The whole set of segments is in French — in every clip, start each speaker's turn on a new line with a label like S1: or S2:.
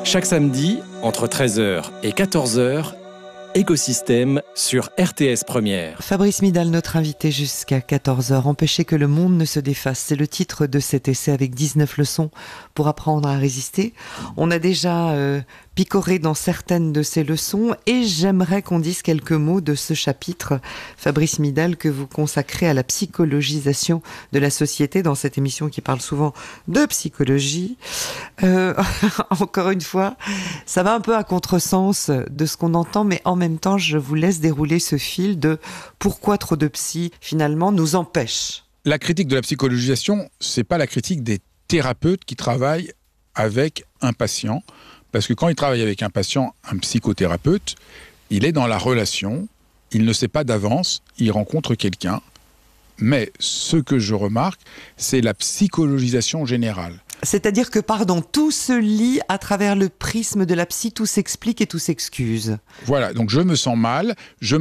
S1: Chaque samedi, entre 13h et 14h, Écosystème sur RTS Première.
S2: Fabrice Midal, notre invité jusqu'à 14h. Empêcher que le monde ne se défasse, c'est le titre de cet essai avec 19 leçons pour apprendre à résister. On a déjà picoré dans certaines de ces leçons et j'aimerais qu'on dise quelques mots de ce chapitre, Fabrice Midal, que vous consacrez à la psychologisation de la société dans cette émission qui parle souvent de psychologie. Encore une fois, ça va un peu à contresens de ce qu'on entend, mais en même temps, je vous laisse dérouler ce fil de pourquoi trop de psy, finalement, nous empêche.
S3: La critique de la psychologisation, c'est pas la critique des thérapeutes qui travaillent avec un patient. Parce que quand il travaille avec un patient, un psychothérapeute, il est dans la relation, il ne sait pas d'avance, il rencontre quelqu'un. Mais ce que je remarque, c'est la psychologisation générale.
S2: C'est-à-dire que, tout se lit à travers le prisme de la psy, tout s'explique et tout s'excuse.
S3: Voilà, donc je me sens mal,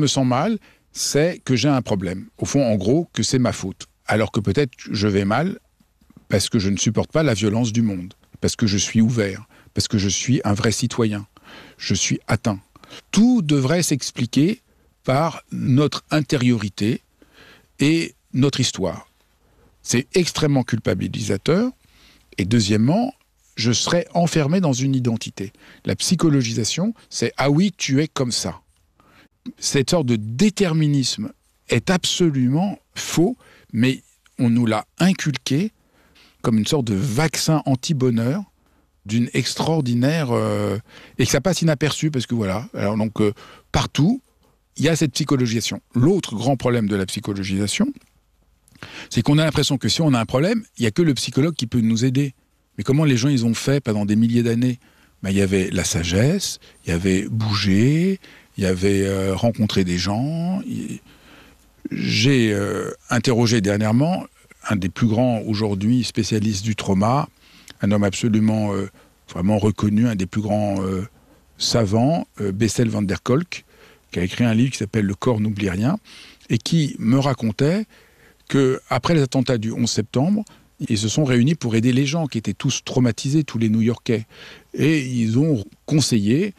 S3: c'est que j'ai un problème. Au fond, en gros, que c'est ma faute. Alors que peut-être je vais mal parce que je ne supporte pas la violence du monde, parce que je suis ouvert, parce que je suis un vrai citoyen, je suis atteint. Tout devrait s'expliquer par notre intériorité et notre histoire. C'est extrêmement culpabilisateur. Et deuxièmement, je serais enfermé dans une identité. La psychologisation, c'est « ah oui, tu es comme ça ». Cette sorte de déterminisme est absolument faux, mais on nous l'a inculqué comme une sorte de vaccin anti-bonheur d'une extraordinaire... et que ça passe inaperçu, parce que voilà. Alors donc, partout, il y a cette psychologisation. L'autre grand problème de la psychologisation, c'est qu'on a l'impression que si on a un problème, il n'y a que le psychologue qui peut nous aider. Mais comment les gens ils ont fait pendant des milliers d'années ? Il y avait la sagesse, il y avait bouger, il y avait rencontrer des gens. J'ai interrogé dernièrement un des plus grands aujourd'hui spécialistes du trauma, un homme absolument vraiment reconnu, un des plus grands savants, Bessel van der Kolk, qui a écrit un livre qui s'appelle « Le corps n'oublie rien » et qui me racontait qu'après les attentats du 11 septembre, ils se sont réunis pour aider les gens qui étaient tous traumatisés, tous les New-Yorkais. Et ils ont conseillé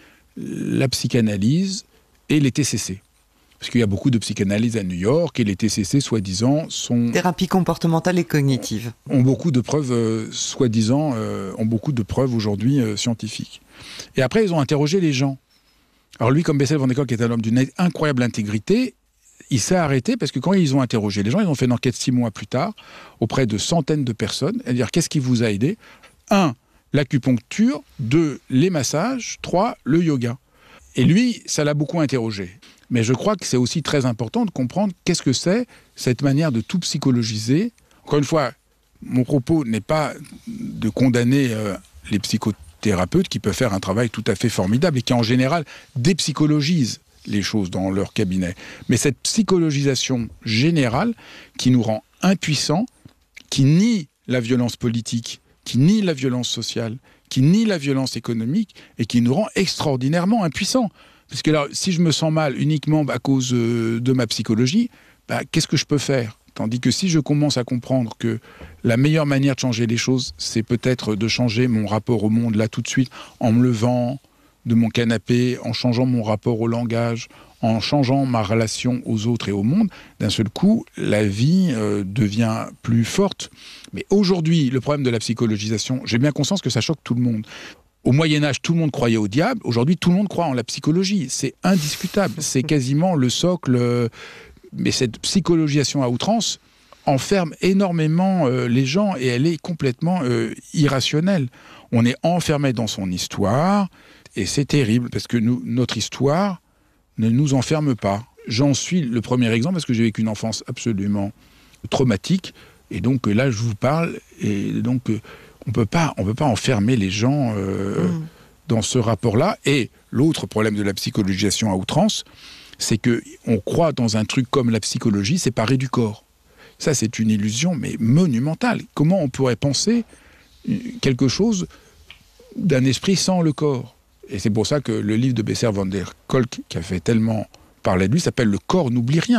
S3: la psychanalyse et les TCC. Parce qu'il y a beaucoup de psychanalyse à New York et les TCC, soi-disant, sont...
S2: Thérapie comportementale et cognitive.
S3: Ont beaucoup de preuves, soi-disant, ont beaucoup de preuves aujourd'hui scientifiques. Et après, ils ont interrogé les gens. Alors lui, comme Bessel van der Kolk, qui est un homme d'une incroyable intégrité, il s'est arrêté parce que quand ils ont interrogé les gens, ils ont fait une enquête 6 mois plus tard auprès de centaines de personnes. C'est-à-dire, qu'est-ce qui vous a aidé ? 1, l'acupuncture. 2, les massages. 3, le yoga. Et lui, ça l'a beaucoup interrogé. Mais je crois que c'est aussi très important de comprendre qu'est-ce que c'est cette manière de tout psychologiser. Encore une fois, mon propos n'est pas de condamner les psychothérapeutes qui peuvent faire un travail tout à fait formidable et qui en général dépsychologisent les choses dans leur cabinet. Mais cette psychologisation générale qui nous rend impuissants, qui nie la violence politique, qui nie la violence sociale, qui nie la violence économique et qui nous rend extraordinairement impuissants. Parce que là, si je me sens mal uniquement à cause de ma psychologie, qu'est-ce que je peux faire ? Tandis que si je commence à comprendre que la meilleure manière de changer les choses, c'est peut-être de changer mon rapport au monde là tout de suite, en me levant de mon canapé, en changeant mon rapport au langage, en changeant ma relation aux autres et au monde, d'un seul coup, la vie devient plus forte. Mais aujourd'hui, le problème de la psychologisation, j'ai bien conscience que ça choque tout le monde. Au Moyen-Âge, tout le monde croyait au diable. Aujourd'hui, tout le monde croit en la psychologie. C'est indiscutable. C'est quasiment le socle. Mais cette psychologisation à outrance enferme énormément les gens et elle est complètement irrationnelle. On est enfermé dans son histoire et c'est terrible parce que notre histoire ne nous enferme pas. J'en suis le premier exemple parce que j'ai vécu une enfance absolument traumatique et donc là, je vous parle et donc... On peut pas enfermer les gens dans ce rapport-là. Et l'autre problème de la psychologisation à outrance, c'est qu'on croit dans un truc comme la psychologie séparée du corps. Ça, c'est une illusion, mais monumentale. Comment on pourrait penser quelque chose d'un esprit sans le corps ? Et c'est pour ça que le livre de Bessel van der Kolk, qui a fait tellement parler de lui, s'appelle « Le corps n'oublie rien ».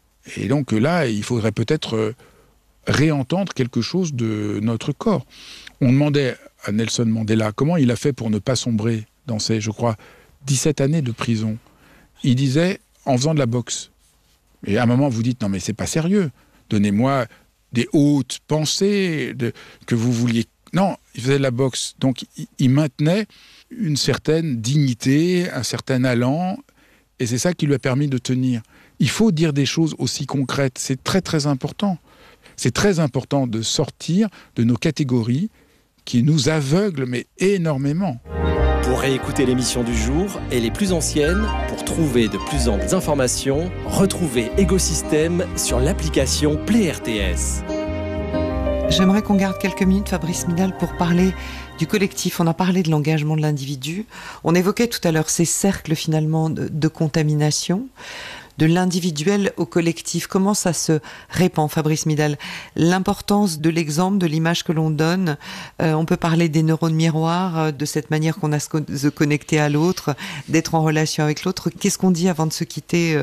S3: Et donc là, il faudrait peut-être réentendre quelque chose de notre corps. On demandait à Nelson Mandela, comment il a fait pour ne pas sombrer dans ses, je crois, 17 années de prison. Il disait, en faisant de la boxe, et à un moment vous dites, non mais c'est pas sérieux, donnez-moi des hautes pensées, que vous vouliez... Non, il faisait de la boxe, donc il maintenait une certaine dignité, un certain allant, et c'est ça qui lui a permis de tenir. Il faut dire des choses aussi concrètes, c'est très très important. C'est très important de sortir de nos catégories qui nous aveuglent, mais énormément.
S1: Pour réécouter l'émission du jour et les plus anciennes, pour trouver de plus amples informations, retrouvez Écosystème sur l'application Play RTS.
S2: J'aimerais qu'on garde quelques minutes, Fabrice Midal, pour parler du collectif. On a parlé de l'engagement de l'individu. On évoquait tout à l'heure ces cercles finalement de contamination, de l'individuel au collectif. Comment ça se répand, Fabrice Midal? L'importance de l'exemple, de l'image que l'on donne. On peut parler des neurones miroirs, de cette manière qu'on a de se connecter à l'autre, d'être en relation avec l'autre. Qu'est-ce qu'on dit avant de se quitter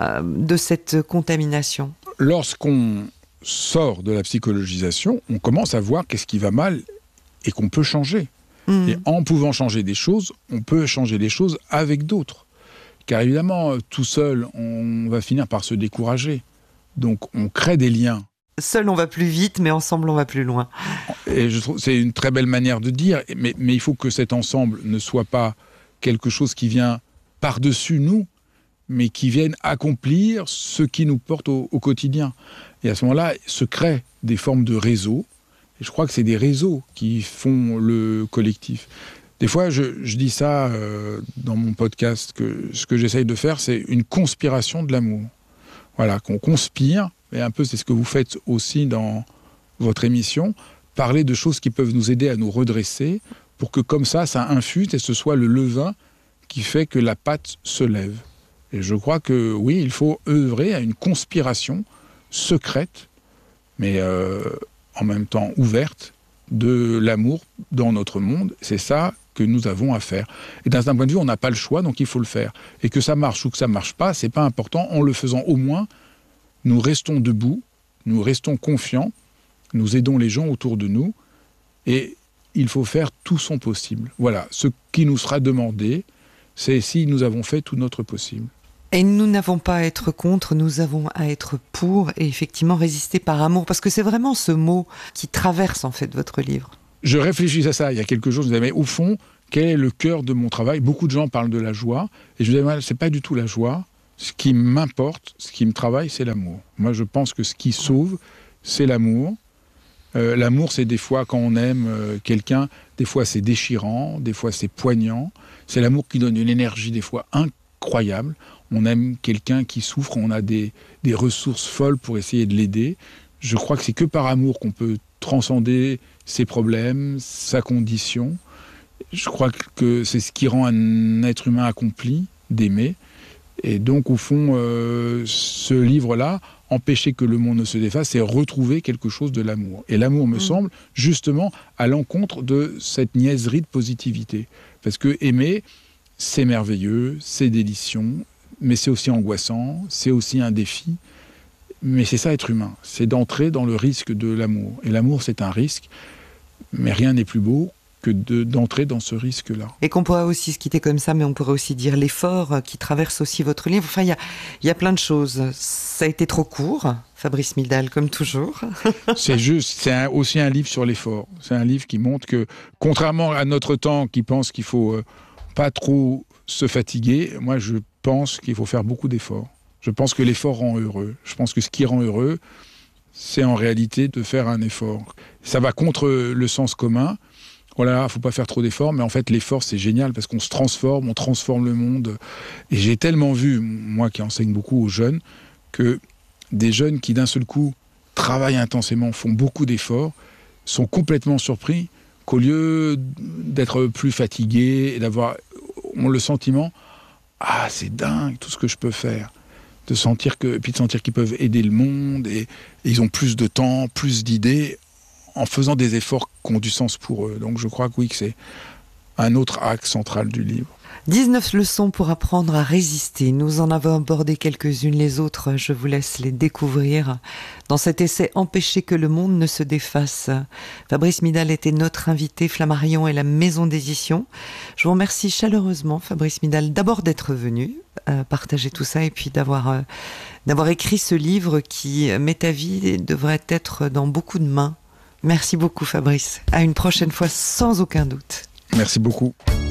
S2: de cette contamination?
S3: Lorsqu'on sort de la psychologisation, on commence à voir qu'est-ce qui va mal et qu'on peut changer. Et en pouvant changer des choses, on peut changer les choses avec d'autres. Car évidemment, tout seul, on va finir par se décourager. Donc on crée des liens.
S2: Seul, on va plus vite, mais ensemble, on va plus loin.
S3: Et je trouve que c'est une très belle manière de dire, mais il faut que cet ensemble ne soit pas quelque chose qui vient par-dessus nous, mais qui vienne accomplir ce qui nous porte au quotidien. Et à ce moment-là, se créent des formes de réseaux. Et je crois que c'est des réseaux qui font le collectif. Des fois, je dis ça dans mon podcast, que ce que j'essaye de faire, c'est une conspiration de l'amour. Voilà, qu'on conspire, et un peu c'est ce que vous faites aussi dans votre émission, parler de choses qui peuvent nous aider à nous redresser, pour que comme ça infuse et ce soit le levain qui fait que la pâte se lève. Et je crois que oui, il faut œuvrer à une conspiration secrète, mais en même temps ouverte, de l'amour dans notre monde. C'est ça que nous avons à faire. Et d'un certain point de vue, on n'a pas le choix, donc il faut le faire. Et que ça marche ou que ça marche pas, c'est pas important. En le faisant, au moins, nous restons debout, nous restons confiants, nous aidons les gens autour de nous, et il faut faire tout son possible. Voilà, ce qui nous sera demandé, c'est si nous avons fait tout notre possible.
S2: Et nous n'avons pas à être contre, nous avons à être pour, et effectivement résister par amour, parce que c'est vraiment ce mot qui traverse en fait votre livre.
S3: Je réfléchis à ça il y a quelques jours, je me disais, mais au fond, quel est le cœur de mon travail? Beaucoup de gens parlent de la joie, et je me disais, c'est pas du tout la joie. Ce qui m'importe, ce qui me travaille, c'est l'amour. Moi, je pense que ce qui sauve, c'est l'amour. L'amour, c'est des fois, quand on aime quelqu'un, des fois c'est déchirant, des fois c'est poignant. C'est l'amour qui donne une énergie, des fois incroyable. On aime quelqu'un qui souffre, on a des ressources folles pour essayer de l'aider. Je crois que c'est que par amour qu'on peut transcender ses problèmes, sa condition. Je crois que c'est ce qui rend un être humain accompli, d'aimer. Et donc, au fond, ce livre-là, Empêcher que le monde ne se défasse, c'est retrouver quelque chose de l'amour. Et l'amour, me semble, justement, à l'encontre de cette niaiserie de positivité. Parce que aimer, c'est merveilleux, c'est délicieux, mais c'est aussi angoissant, c'est aussi un défi. Mais c'est ça, être humain. C'est d'entrer dans le risque de l'amour. Et l'amour, c'est un risque, mais rien n'est plus beau que d'entrer dans ce risque-là.
S2: Et qu'on pourrait aussi se quitter comme ça, mais on pourrait aussi dire l'effort qui traverse aussi votre livre. Enfin, il y a plein de choses. Ça a été trop court, Fabrice Midal, comme toujours.
S3: C'est aussi un livre sur l'effort. C'est un livre qui montre que, contrairement à notre temps qui pense qu'il faut pas trop se fatiguer, moi je pense qu'il faut faire beaucoup d'efforts. Je pense que l'effort rend heureux. Je pense que ce qui rend heureux, c'est en réalité de faire un effort. Ça va contre le sens commun. Voilà, faut pas faire trop d'efforts, mais en fait l'effort c'est génial parce qu'on se transforme, on transforme le monde. Et j'ai tellement vu, moi qui enseigne beaucoup aux jeunes, que des jeunes qui d'un seul coup travaillent intensément, font beaucoup d'efforts, sont complètement surpris qu'au lieu d'être plus fatigués et ont le sentiment, ah c'est dingue tout ce que je peux faire, de sentir qu'ils peuvent aider le monde et ils ont plus de temps, plus d'idées, en faisant des efforts qui ont du sens pour eux. Donc je crois que oui, que c'est un autre axe central du livre.
S2: 19 leçons pour apprendre à résister. Nous en avons abordé quelques-unes, les autres, je vous laisse les découvrir dans cet essai « Empêcher que le monde ne se défasse ». Fabrice Midal était notre invité, Flammarion et la maison d'édition. Je vous remercie chaleureusement, Fabrice Midal, d'abord d'être venu partager tout ça et puis d'avoir écrit ce livre qui, m'est avis, devrait être dans beaucoup de mains. Merci beaucoup, Fabrice. À une prochaine fois, sans aucun doute.
S3: Merci beaucoup.